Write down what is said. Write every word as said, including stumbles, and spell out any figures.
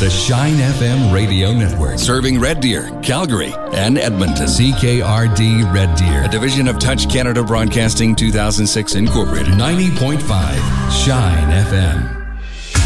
The Shine F M Radio Network. Serving Red Deer, Calgary, and Edmonton. C K R D Red Deer. A division of Touch Canada Broadcasting two thousand six Incorporated. ninety point five Shine F M.